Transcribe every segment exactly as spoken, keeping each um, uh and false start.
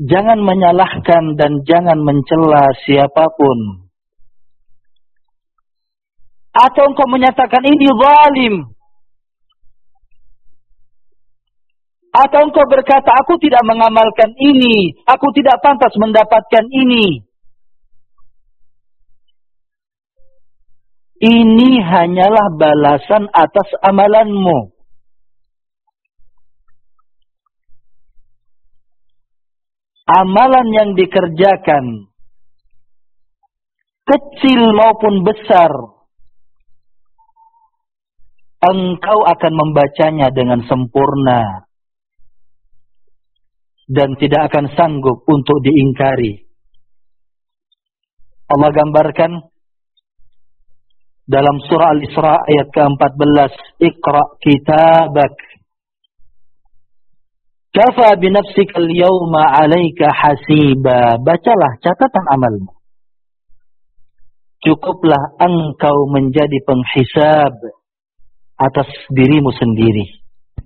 Jangan menyalahkan dan jangan mencela siapapun. Atau engkau menyatakan ini zalim. Atau engkau berkata, aku tidak mengamalkan ini, aku tidak pantas mendapatkan ini. Ini hanyalah balasan atas amalanmu. Amalan yang dikerjakan, kecil maupun besar, engkau akan membacanya dengan sempurna dan tidak akan sanggup untuk diingkari. Allah gambarkan dalam surah Al-Isra ayat ke empat belas, Iqra kitabak kafa binafsika al-yawma 'alaika hasiba. Bacalah catatan amalmu. Cukuplah engkau menjadi penghisab atas dirimu sendiri.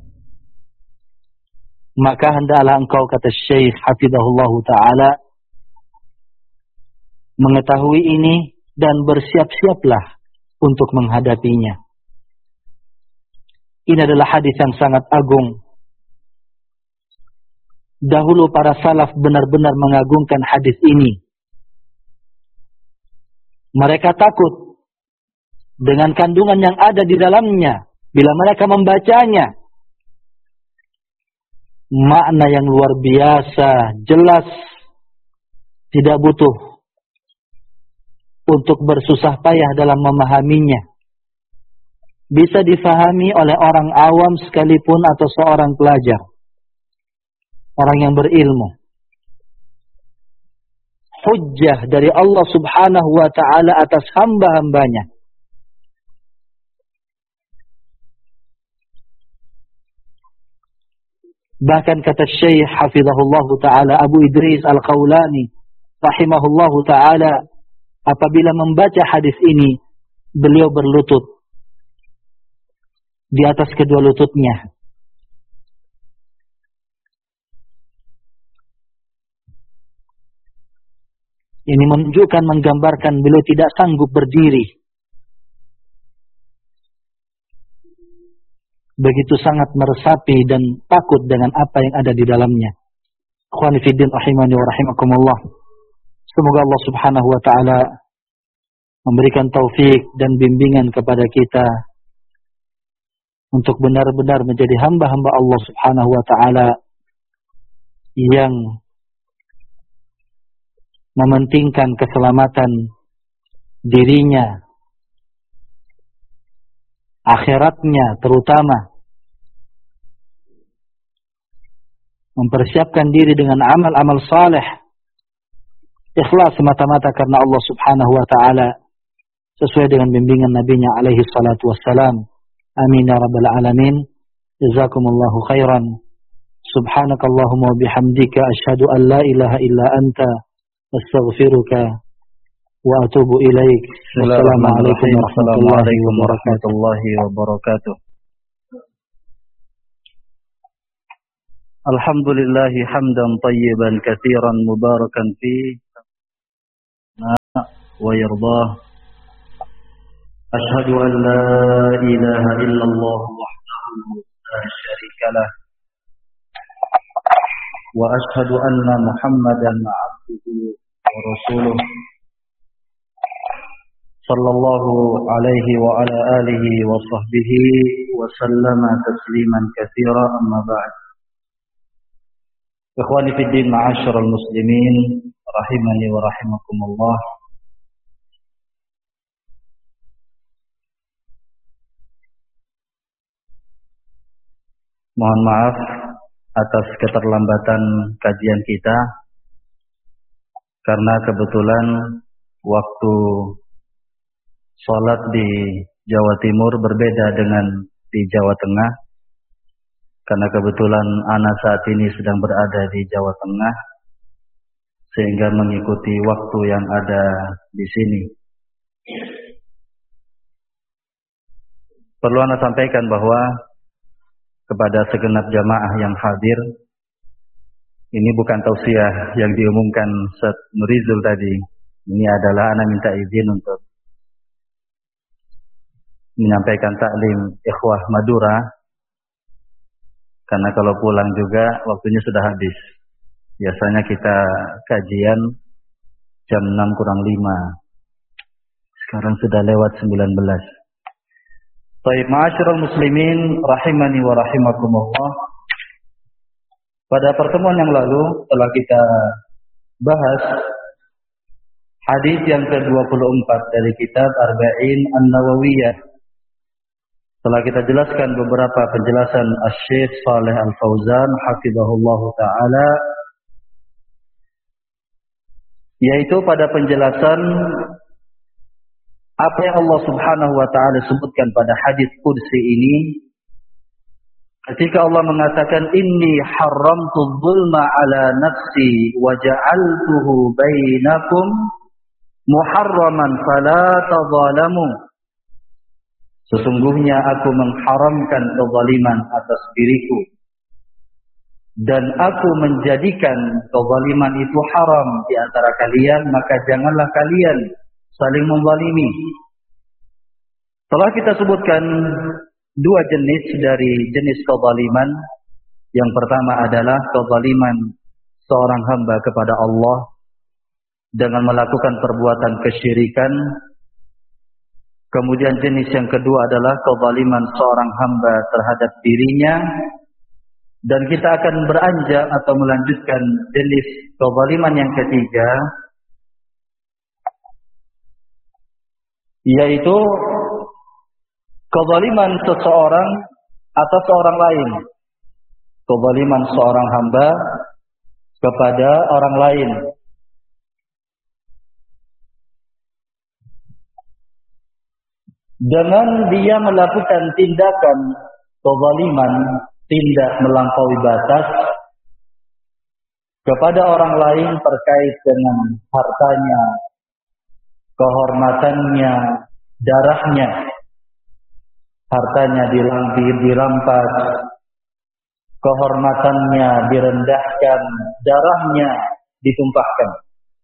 Maka hendaklah engkau, kata Syekh hafizahullah ta'ala, mengetahui ini dan bersiap-siaplah untuk menghadapinya. Ini adalah hadis yang sangat agung. Dahulu para salaf benar-benar mengagungkan hadis ini. Mereka takut dengan kandungan yang ada di dalamnya. Bila mereka membacanya, makna yang luar biasa, jelas, tidak butuh untuk bersusah payah dalam memahaminya. Bisa difahami oleh orang awam sekalipun atau seorang pelajar, orang yang berilmu. Hujjah dari Allah subhanahu wa ta'ala atas hamba-hambanya. Bahkan kata Syekh hafizahullah ta'ala Abu Idris Al-Qawlani rahimahullah ta'ala, apabila membaca hadis ini, beliau berlutut di atas kedua lututnya. Ini menunjukkan, menggambarkan beliau tidak sanggup berdiri. Begitu sangat meresapi dan takut dengan apa yang ada di dalamnya. Ikhwani fiddin rahimani wa rahimakumullah. Semoga Allah subhanahu wa ta'ala memberikan taufik dan bimbingan kepada kita untuk benar-benar menjadi hamba-hamba Allah subhanahu wa ta'ala yang mementingkan keselamatan dirinya, akhiratnya terutama, mempersiapkan diri dengan amal-amal saleh, ikhlas semata-mata karena Allah subhanahu wa ta'ala, sesuai dengan bimbingan Nabi-Nya alaihi salatu wassalam. Amin ya rabbal alamin. Jazakumullahu khairan. Subhanakallahumma wa bihamdika asyhadu an la ilaha illa anta astaghfiruka wa atubu ilaik. Wassalamualaikum warahmatullahi wabarakatuh. Alhamdulillahi hamdan tayyiban katsiran mubarakan fi wa yardah. Asyhadu an la ilaha illallah wahdahu la syarika lah wa asyhadu anna Muhammadan abduhu wa rasuluh sallallahu alaihi wa ala alihi wa sahbihi wa sallama tasliman katsira, amma ba'd. Ikhwani fid din, ma'asyiral muslimin rahimani wa rahimakumullah. Mohon maaf atas keterlambatan kajian kita, karena kebetulan waktu sholat di Jawa Timur berbeda dengan di Jawa Tengah. Karena kebetulan ana saat ini sedang berada di Jawa Tengah, sehingga mengikuti waktu yang ada di sini. Perlu ana sampaikan bahwa kepada segenap jamaah yang hadir, Ini bukan tausiah yang diumumkan Ustaz Nurizul tadi. Ini adalah ana minta izin untuk menyampaikan taklim ikhwah Madura. Karena kalau pulang juga waktunya sudah habis. Biasanya kita kajian jam enam kurang lima. Sekarang sudah lewat sembilan belas. Baik, ma'asyiral muslimin rahimani wa rahimakumullah. Pada pertemuan yang lalu telah kita bahas hadis yang ke dua puluh empat dari kitab Arba'in An-Nawawiyah. Telah kita jelaskan beberapa penjelasan Asy-Syaikh Shalih Al-Fauzan hafizahullah taala, yaitu pada penjelasan apa yang Allah Subhanahu wa taala sebutkan pada hadis qudsi ini, ketika Allah mengatakan inni haramtu dzulma ala nafsi wa ja'altuhu bainakum muharraman fala tadzalamu. Sesungguhnya aku mengharamkan kezaliman atas diriku dan aku menjadikan kezaliman itu haram di antara kalian, maka janganlah kalian saling menzalimi. Telah kita sebutkan dua jenis dari jenis kezaliman. Yang pertama adalah kezaliman seorang hamba kepada Allah dengan melakukan perbuatan kesyirikan. Kemudian jenis yang kedua adalah kezaliman seorang hamba terhadap dirinya. Dan kita akan beranjak atau melanjutkan jenis kezaliman yang ketiga, yaitu kezaliman seseorang atas orang lain. Kezaliman seorang hamba kepada orang lain. Dengan dia melakukan tindakan kezaliman, tindak melampaui batas kepada orang lain terkait dengan hartanya, kehormatannya, darahnya. Hartanya dirampas, kehormatannya direndahkan, darahnya ditumpahkan.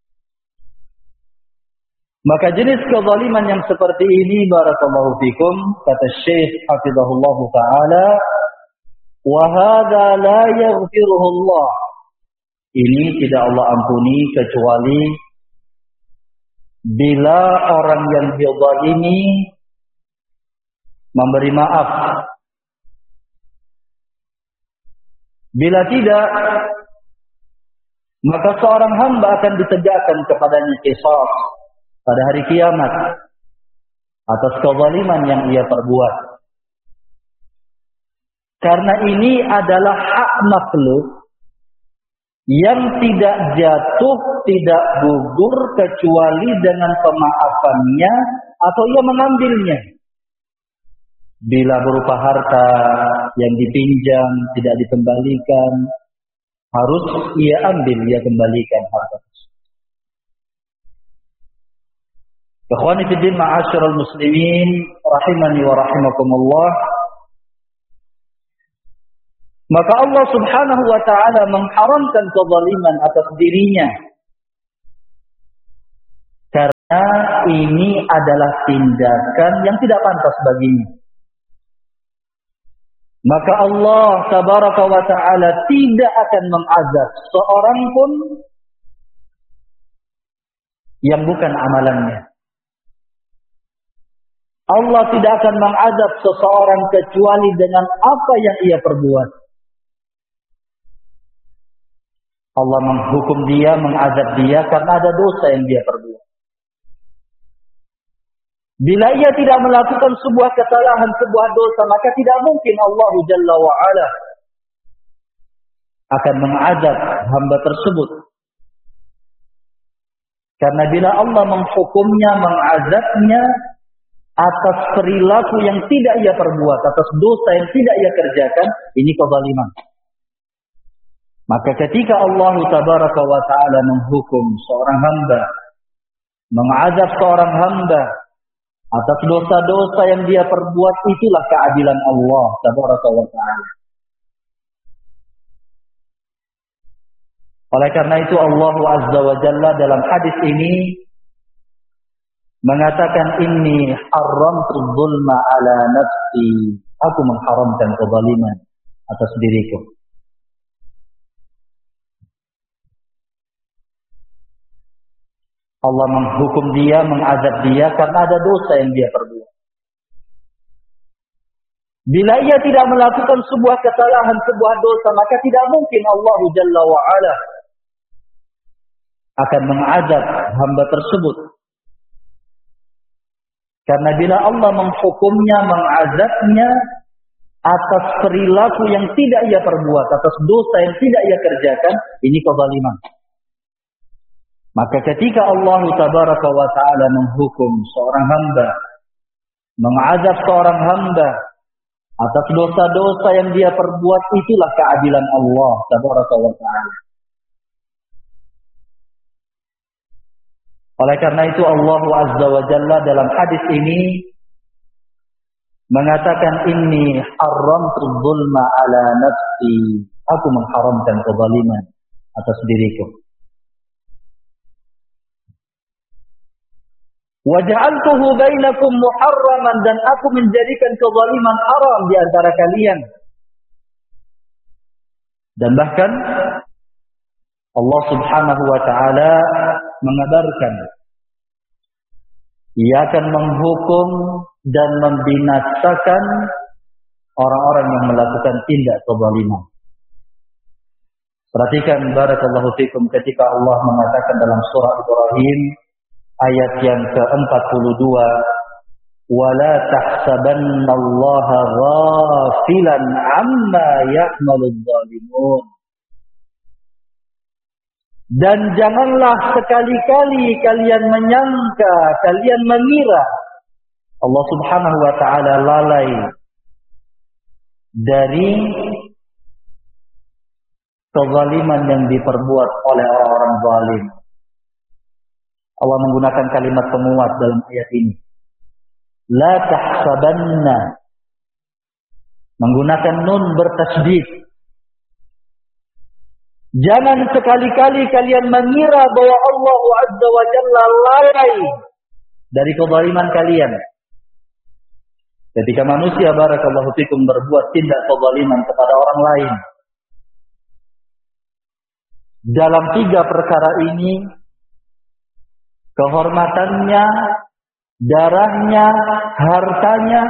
Maka jenis kezaliman yang seperti ini, barakallahu fikum, kata Syekh hafizahullah taala, wa hadza la yaghfiruhu Allah. Ini tidak Allah ampuni kecuali bila orang yang dizalimi memberi maaf. Bila tidak, maka seorang hamba akan ditegakkan kepadanya qisas pada hari kiamat atas kezaliman yang ia perbuat. Karena ini adalah hak makhluk yang tidak jatuh, tidak gugur kecuali dengan pemaafannya atau ia mengambilnya. Bila berupa harta yang dipinjam tidak dikembalikan, harus ia ambil, ia kembalikan harta tersebut. Ikhwani fi din, ma'asyiral muslimin rahimani wa rahimakumullah. Maka Allah Subhanahu wa taala mengharamkan kezaliman atas dirinya. Karena ini adalah tindakan yang tidak pantas baginya. Maka Allah tabaraka wa ta'ala tidak akan mengazab seorang pun yang bukan amalannya. Allah tidak akan mengazab seseorang kecuali dengan apa yang ia perbuat. Allah menghukum dia, mengazab dia karena ada dosa yang dia perbuat. Bila ia tidak melakukan sebuah kesalahan, sebuah dosa, maka tidak mungkin Allah Jalla wa'ala akan mengazab hamba tersebut. Karena bila Allah menghukumnya, mengazabnya atas perilaku yang tidak ia perbuat, atas dosa yang tidak ia kerjakan, ini kezaliman. Maka ketika Allah Tabaraka wa Ta'ala menghukum seorang hamba, mengazab seorang hamba atas dosa-dosa yang dia perbuat, itulah keadilan Allah Tabaraka wa Ta'ala. Oleh karena itu Allah Azza wa Jalla dalam hadis ini mengatakan inni haramtu dzulma ala nafsi. Aku mengharamkan kezaliman atas diriku. Allah menghukum dia, mengazab dia karena ada dosa yang dia perbuat. Bila ia tidak melakukan sebuah kesalahan, sebuah dosa, maka tidak mungkin Allah Jalla wa'ala akan mengazab hamba tersebut. Karena bila Allah menghukumnya, mengazabnya atas perilaku yang tidak ia perbuat, atas dosa yang tidak ia kerjakan, ini kezaliman. Maka ketika Allah Tabaraka wa Ta'ala menghukum seorang hamba, mengazab seorang hamba atas dosa-dosa yang dia perbuat, itulah keadilan Allah Tabaraka wa Ta'ala. Oleh karena itu Allah Azza wa Jalla dalam hadis ini mengatakan inni haramtu dzulma ala nafsi. Aku mengharamkan kezaliman atas diriku. Wa ja'altuhu bainakum muharraman, dan aku menjadikan kezaliman haram di antara kalian. Dan bahkan Allah Subhanahu wa Ta'ala mengabarkan Ia akan menghukum dan membinasakan orang-orang yang melakukan tindak kezaliman. Perhatikan barakallahu fikum ketika Allah mengatakan dalam surah Ibrahim ayat yang ke-empat puluh dua, "Wala tahsabannallaha ghafilan 'amma ya'maludz zalimun." Dan janganlah sekali-kali kalian menyangka, kalian mengira Allah Subhanahu wa Ta'ala lalai dari kezaliman yang diperbuat oleh orang-orang zalim. Allah menggunakan kalimat penguat dalam ayat ini. La tahsabanna, menggunakan nun bertasydid. Jangan sekali-kali kalian mengira bahwa Allah Azza wa Jalla lalai dari kezaliman kalian. Ketika manusia barakallahu fikum berbuat tindak kezaliman kepada orang lain, dalam tiga perkara ini, kehormatannya, darahnya, hartanya,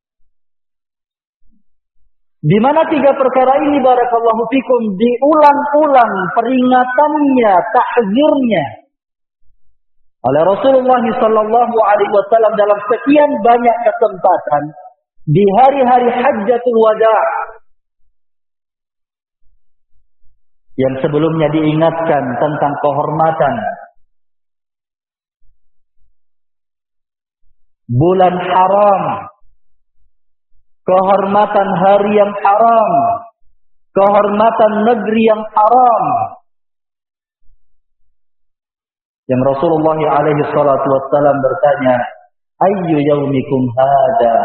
di mana tiga perkara ini barakallahu fikum diulang-ulang peringatannya, tahzirnya oleh Rasulullah sallallahu alaihi wasallam dalam sekian banyak kesempatan di hari-hari Hajjatul Wada, yang sebelumnya diingatkan tentang kehormatan bulan haram, kehormatan hari yang haram, kehormatan negeri yang haram, yang Rasulullah alaihi salatu wassalam bertanya, "Ayyu yaumikum hada?"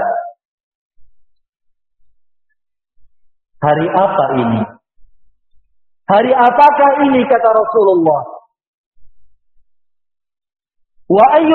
Hari apa ini? Hari apakah ini, kata Rasulullah? Wa ayyu